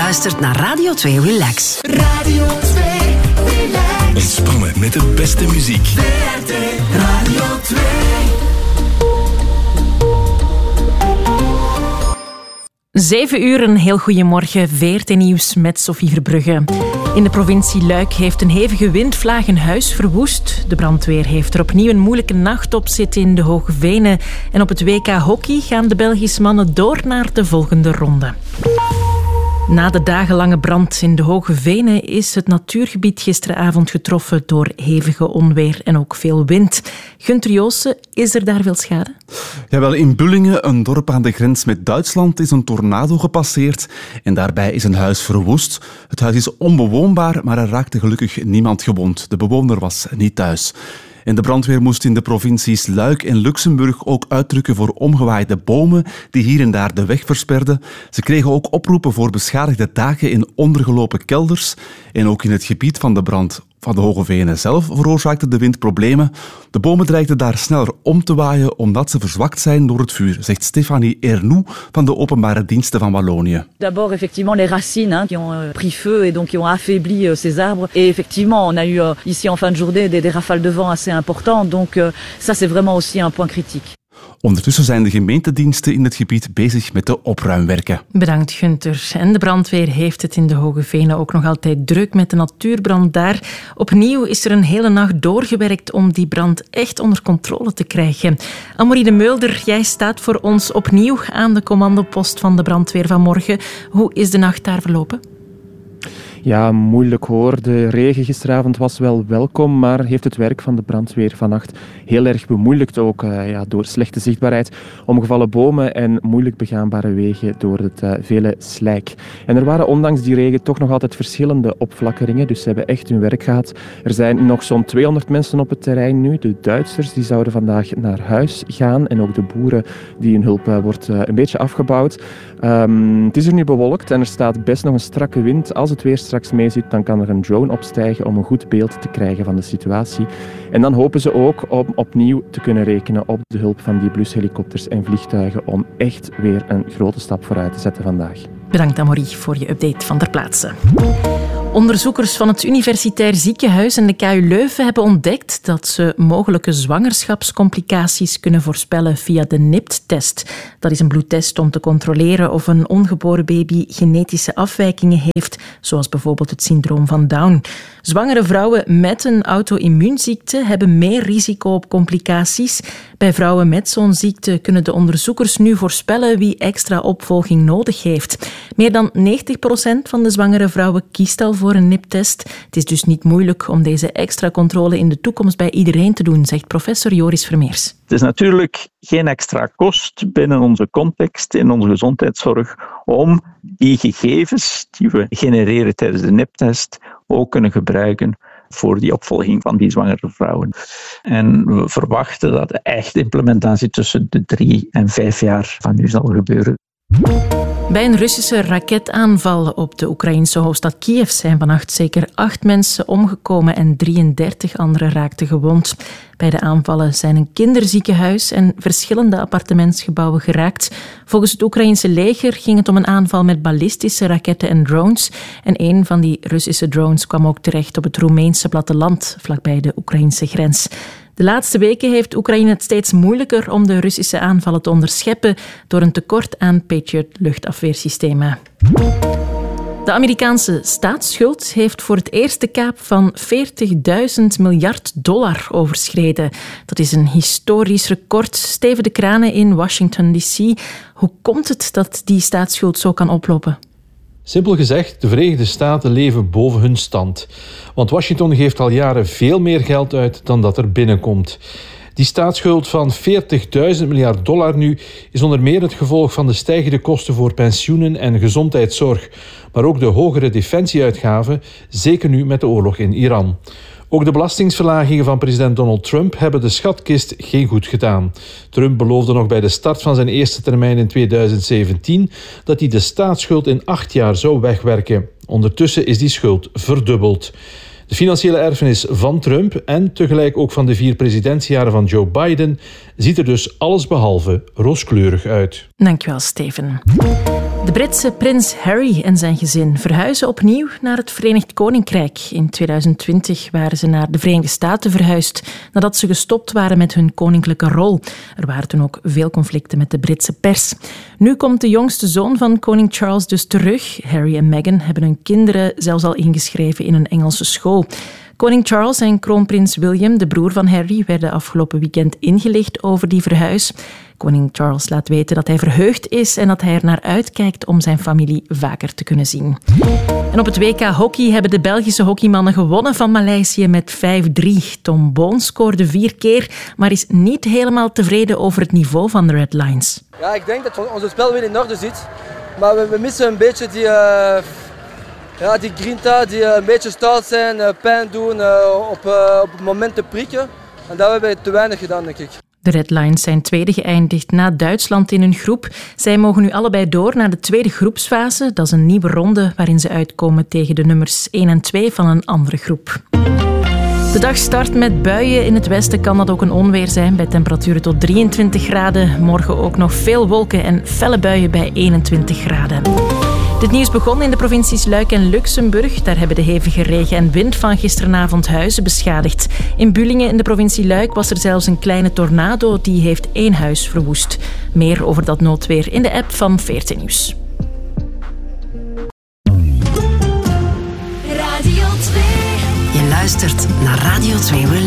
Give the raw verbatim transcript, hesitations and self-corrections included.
luistert naar Radio twee Relax. Radio twee Relax. Ontspannen met de beste muziek. V R T Radio twee. Zeven uur, een heel goeiemorgen. V R T Nieuws met Sophie Verbrugge. In de provincie Luik heeft een hevige windvlaag een huis verwoest. De brandweer heeft er opnieuw een moeilijke nacht op zitten in de Hoge Venen. En op het W K Hockey gaan de Belgische mannen door naar de volgende ronde. Na de dagenlange brand in de Hoge Venen is het natuurgebied gisteravond getroffen door hevige onweer en ook veel wind. Gunther Joossen, is er daar veel schade? Jawel, in Bullingen, een dorp aan de grens met Duitsland, is een tornado gepasseerd en daarbij is een huis verwoest. Het huis is onbewoonbaar, maar er raakte gelukkig niemand gewond. De bewoner was niet thuis. En de brandweer moest in de provincies Luik en Luxemburg ook uitdrukken voor omgewaaide bomen die hier en daar de weg versperden. Ze kregen ook oproepen voor beschadigde daken in ondergelopen kelders. En ook in het gebied van de brand van de Hoge Venen zelf veroorzaakte de wind problemen. De bomen dreigden daar sneller om te waaien omdat ze verzwakt zijn door het vuur, zegt Stéphanie Ernoux van de Openbare Diensten van Wallonië. D'abord, effectivement, les racines hein, qui ont euh, pris feu et donc qui ont affaibli euh, ces arbres. Et effectivement, on a eu euh, ici en fin de journée des, des rafales de vent assez importantes. Donc euh, ça, c'est vraiment aussi un point critique. Ondertussen zijn de gemeentediensten in het gebied bezig met de opruimwerken. Bedankt, Gunther. En de brandweer heeft het in de Hoge Venen ook nog altijd druk met de natuurbrand daar. Opnieuw is er een hele nacht doorgewerkt om die brand echt onder controle te krijgen. Amorie de Mulder, jij staat voor ons opnieuw aan de commandopost van de brandweer vanmorgen. Hoe is de nacht daar verlopen? Ja, moeilijk hoor. De regen gisteravond was wel welkom, maar heeft het werk van de brandweer vannacht heel erg bemoeilijkt ook uh, ja, door slechte zichtbaarheid, omgevallen bomen en moeilijk begaanbare wegen door het uh, vele slijk. En er waren ondanks die regen toch nog altijd verschillende opflakkeringen, dus ze hebben echt hun werk gehad. Er zijn nog zo'n tweehonderd mensen op het terrein nu. De Duitsers die zouden vandaag naar huis gaan en ook de boeren die hun hulp uh, wordt uh, een beetje afgebouwd. Um, het is er nu bewolkt en er staat best nog een strakke wind. Als het weer straks meezit, dan kan er een drone opstijgen om een goed beeld te krijgen van de situatie. En dan hopen ze ook om opnieuw te kunnen rekenen op de hulp van die blushelikopters en vliegtuigen om echt weer een grote stap vooruit te zetten vandaag. Bedankt, Amorie, voor je update van ter plaatse. Onderzoekers van het Universitair Ziekenhuis en de K U Leuven hebben ontdekt dat ze mogelijke zwangerschapscomplicaties kunnen voorspellen via de N I P T-test. Dat is een bloedtest om te controleren of een ongeboren baby genetische afwijkingen heeft, zoals bijvoorbeeld het syndroom van Down. Zwangere vrouwen met een auto-immuunziekte hebben meer risico op complicaties. Bij vrouwen met zo'n ziekte kunnen de onderzoekers nu voorspellen wie extra opvolging nodig heeft. Meer dan negentig procent van de zwangere vrouwen kiest al voor een N I P T-test. Het is dus niet moeilijk om deze extra controle in de toekomst bij iedereen te doen, zegt professor Joris Vermeers. Het is natuurlijk geen extra kost binnen onze context, in onze gezondheidszorg, om die gegevens die we genereren tijdens de N I P T-test ook kunnen gebruiken voor die opvolging van die zwangere vrouwen. En we verwachten dat de echte implementatie tussen de drie en vijf jaar van nu zal gebeuren. Bij een Russische raketaanval op de Oekraïnse hoofdstad Kiev zijn vannacht zeker acht mensen omgekomen en drieëndertig anderen raakten gewond. Bij de aanvallen zijn een kinderziekenhuis en verschillende appartementsgebouwen geraakt. Volgens het Oekraïnse leger ging het om een aanval met ballistische raketten en drones. En een van die Russische drones kwam ook terecht op het Roemeense platteland, vlakbij de Oekraïnse grens. De laatste weken heeft Oekraïne het steeds moeilijker om de Russische aanvallen te onderscheppen door een tekort aan Patriot-luchtafweersystemen. De Amerikaanse staatsschuld heeft voor het eerst de kaap van veertigduizend miljard dollar overschreden. Dat is een historisch record. Steven de Kranen in Washington D C. Hoe komt het dat die staatsschuld zo kan oplopen? Simpel gezegd, de Verenigde Staten leven boven hun stand. Want Washington geeft al jaren veel meer geld uit dan dat er binnenkomt. Die staatsschuld van veertigduizend miljard dollar nu is onder meer het gevolg van de stijgende kosten voor pensioenen en gezondheidszorg, maar ook de hogere defensieuitgaven, zeker nu met de oorlog in Iran. Ook de belastingsverlagingen van president Donald Trump hebben de schatkist geen goed gedaan. Trump beloofde nog bij de start van zijn eerste termijn in tweeduizend zeventien dat hij de staatsschuld in acht jaar zou wegwerken. Ondertussen is die schuld verdubbeld. De financiële erfenis van Trump en tegelijk ook van de vier presidentsjaren van Joe Biden ziet er dus allesbehalve rooskleurig uit. Dankjewel, Steven. De Britse prins Harry en zijn gezin verhuizen opnieuw naar het Verenigd Koninkrijk. In tweeduizend twintig waren ze naar de Verenigde Staten verhuisd nadat ze gestopt waren met hun koninklijke rol. Er waren toen ook veel conflicten met de Britse pers. Nu komt de jongste zoon van koning Charles dus terug. Harry en Meghan hebben hun kinderen zelfs al ingeschreven in een Engelse school. Koning Charles en kroonprins William, de broer van Harry, werden afgelopen weekend ingelicht over die verhuis. Koning Charles laat weten dat hij verheugd is en dat hij er naar uitkijkt om zijn familie vaker te kunnen zien. En op het W K hockey hebben de Belgische hockeymannen gewonnen van Maleisië met vijf drie. Tom Boon scoorde vier keer, maar is niet helemaal tevreden over het niveau van de Red Lions. Ja, ik denk dat ons spel weer in orde zit, maar we, we missen een beetje die... Uh... Ja, die grinta die uh, een beetje stout zijn, uh, pijn doen, uh, op, uh, op het moment te prikken. En dat hebben we te weinig gedaan, denk ik. De Red Lions zijn tweede geëindigd na Duitsland in hun groep. Zij mogen nu allebei door naar de tweede groepsfase. Dat is een nieuwe ronde waarin ze uitkomen tegen de nummers één en twee van een andere groep. De dag start met buien. In het westen kan dat ook een onweer zijn bij temperaturen tot drieëntwintig graden. Morgen ook nog veel wolken en felle buien bij eenentwintig graden. Dit nieuws begon in de provincies Luik en Luxemburg. Daar hebben de hevige regen en wind van gisteravond huizen beschadigd. In Bullingen in de provincie Luik was er zelfs een kleine tornado die heeft één huis verwoest. Meer over dat noodweer in de app van V R T Nieuws. Radio twee. Je luistert naar Radio twee Relax.